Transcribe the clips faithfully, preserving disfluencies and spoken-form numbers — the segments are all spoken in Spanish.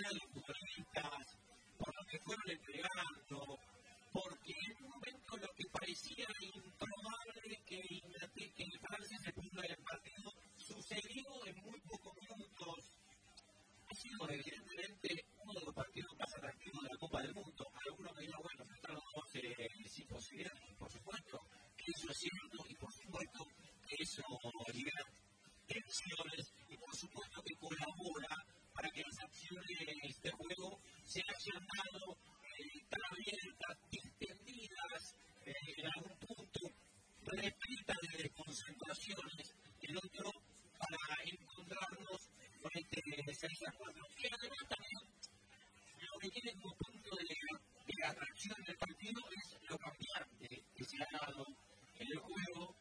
calidad de los futbolistas, por lo que fueron entregando, porque en un momento lo que parecía improbable que, que Francia se ponga en el partido sucedió en muy pocos minutos. Ha sido evidentemente uno de los partidos más atractivos de la Copa del Mundo. Algunos me dirán, bueno, enfrentaron dos eh, sin posibilidades, y por supuesto que eso es cierto, y por supuesto que eso libera tensiones, y por supuesto que colabora para que las acciones de juego se hayan dado eh, tan abiertas, distendidas, eh, en algún punto, repletas de desconcentraciones, el otro para encontrarnos con este seis a cuatro. Que además también lo que tiene como punto de, de atracción del partido es lo cambiante que se ha dado en el juego,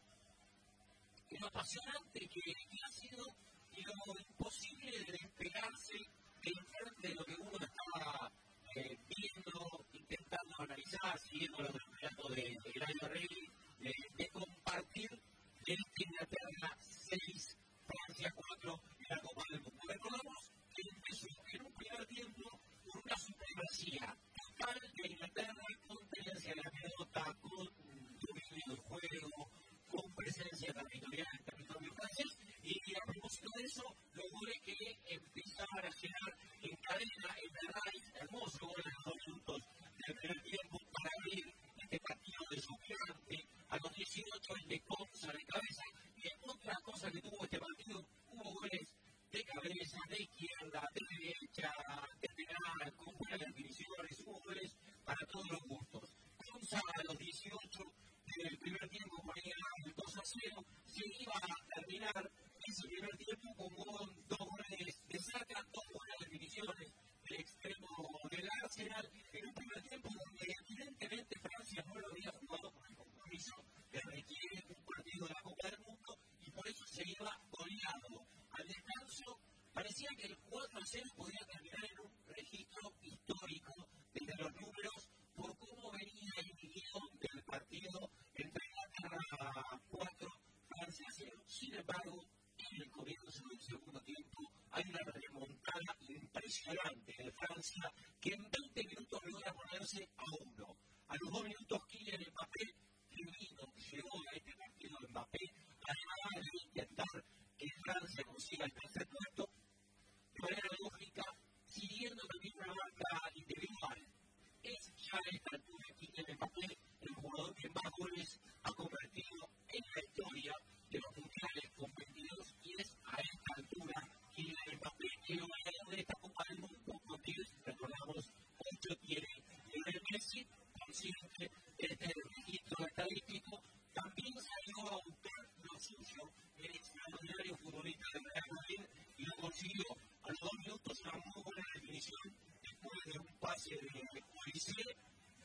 y lo apasionante que, que ha sido, y lo imposible de despegarse de enfrente de lo que uno estaba eh, viendo, intentando analizar, siguiendo los relatos de, de Eladio Rey, de, de compartir de esta Inglaterra seis, Francia cuatro en la Copa del Mundo. Recordamos que empezó en un primer tiempo con una supremacía total de Inglaterra, con tenencia de la pelota, con dominio del juego, con presencia territorial en territorio francés, y a propósito de eso, los goles que empezaban a llegar en cadena, en la raíz, hermoso gol en los dos minutos del primer tiempo para abrir este partido desafiante. A los dieciocho el de Conza de cabeza, y otra cosa que tuvo este partido, hubo goles de cabeza, de izquierda, de derecha, de penal, con buenas definiciones, hubo goles para todos los gustos. Conza a los dieciocho del primer tiempo ponía el dos a cero, se iba a terminar ese primer tiempo con dos goles de saca, dos buenas definiciones del extremo del Arsenal, en un primer tiempo donde evidentemente Francia no lo había jugado con el compromiso que requiere un partido de la Copa del Mundo, y por eso se iba goleado. Al descanso parecía que el cuatro a cero podía terminar en un registro histórico desde los números por cómo venía el guión del partido entre Inglaterra cuatro, Francia cero. Sin embargo, en el comienzo del segundo tiempo hay una remontada impresionante de Francia que en veinte minutos logra ponerse a uno. A los dos minutos Kylian Mbappé, que vino, llegó a este partido de Mbappé, además de intentar que Francia consiga el tercer puesto, de manera lógica, siguiendo también una marca individual. Es ya a esta altura Kylian Mbappé el jugador que más goles ha convertido en la historia de los mundiales con veintidós, y es a esta altura Kylian Mbappé el goleador de esta Copa del Mundo con diez, recordamos, ocho tiene Lionel Messi, consciente de este registro estadístico. También salió a buscar lo suyo el extraordinario futbolista del Real Madrid, y lo consiguió a los dos minutos, una muy buena definición después de un pase de Olise.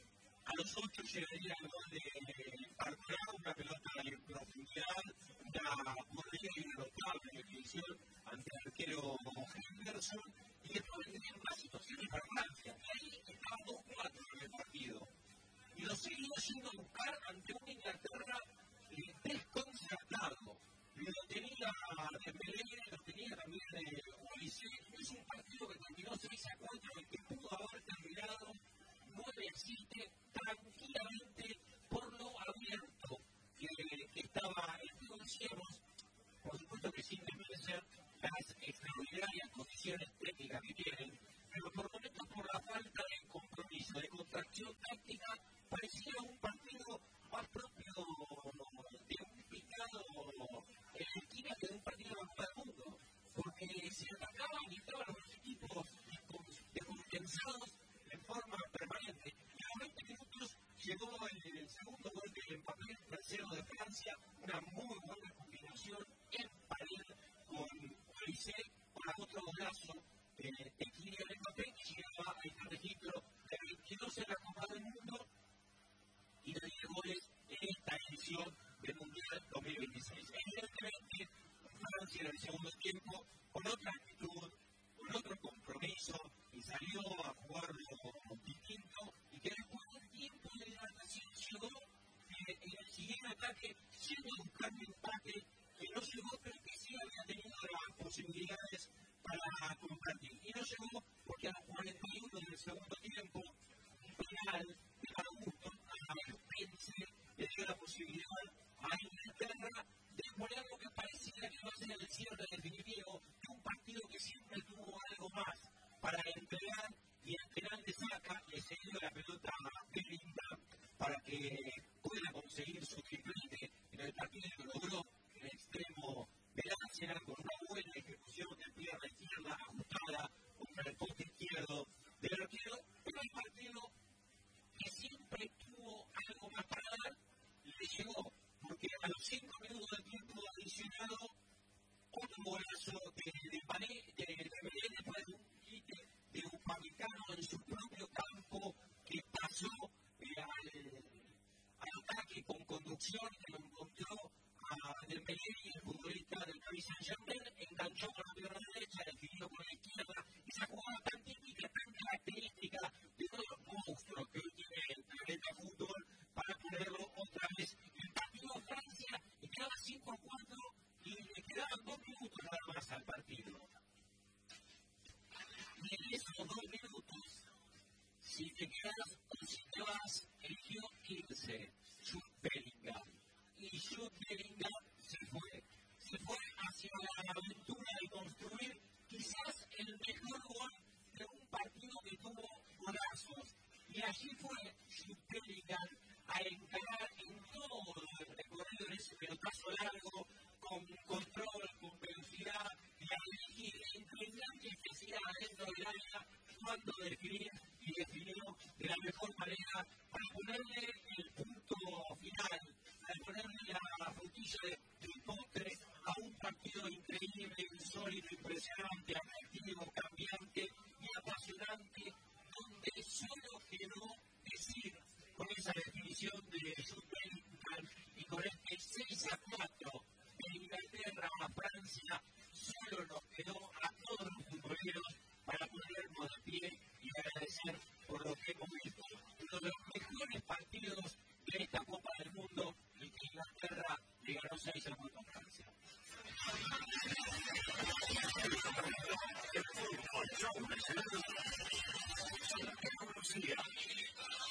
A los ocho llegaría el gol de Barcola, una pelota en profundidad, una corrida y una notable definición ante el arquero Henderson, y después vendrían más situaciones para Francia. Y ahí estaba dos cuatro en el partido. Y lo seguía yendo a buscar ante una Inglaterra eh, desconcertado. Lo tenía Dembélé, lo tenía también eh, Olise. Es un partido que terminó seis a cuatro, en que pudo haber terminado nueve a siete tranquilamente por lo abierto que, que estaba el juego. Decíamos, por supuesto que sin desmerecer las extraordinarias condiciones técnicas que tienen, pero por momentos por la falta de compromiso, de contracción táctica, parecía un partido más propio de un picado en la esquina que de un partido de la Copa del Mundo, porque se atacaban y estaban los equipos descompensados en forma permanente. Y a los veinte minutos llegó el, el segundo gol de Mbappé, el tercero de Francia, una muy buena combinación en pared con Olise, con otro golazo de, de Kylian Mbappé, que llegaba a este registro de veintidós en la Copa del Mundo y de diez goles en esta edición del Mundial dos mil veintiséis. Evidentemente, Francia en el segundo tiempo, con otra actitud, con otro compromiso, y salió a jugarlo distinto, y que después del tiempo de hidratación llegó eh, en el siguiente ataque, yendo a buscar un empate que no llegó, pero que sí había tenido las posibilidades para compartir. Y no llegó porque a los un partido que siempre tuvo algo más para dar, le llegó, porque a los cinco minutos del tiempo adicionado, otro golazo de, de Pané, de, de Belén, después de un quite de Upamecano en su propio campo, que pasó eh, al, al ataque con conducción, que lo encontró a Dembélé, el futbolista del Paris Saint-Germain, enganchó con la pierna derecha, definió con la izquierda, esa jugada tan típica, tan característica de todos los monstruos que hoy tiene el planeta fútbol, para ponerlo otra vez empató a Francia y quedaba cinco a cuatro y le quedaban dos minutos nada más al partido. Y en esos dos minutos, si te quedas o si te vas, eligió quince, Jude Bellingham. Y Jude Bellingham se fue. Se fue hacia la aventura de construir quizás el mejor gol de un partido que tuvo golazos. Y allí fue Jude Bellingham a encarar en todo el recorrido en ese pelotazo largo, con control, con velocidad, y a elegir entre gran necesidad dentro del área cuando definir, y definió de la mejor manera para ponerle el punto final, para ponerle la frutilla del postre a un partido increíble, insólito, impresionante, atractivo, cambiante y apasionante, donde solo quedó decir con esa definición de Jude Bellingham y con este seis a cuatro de Inglaterra a Francia, solo nos quedó a todos los futboleros para ponernos de pie y agradecer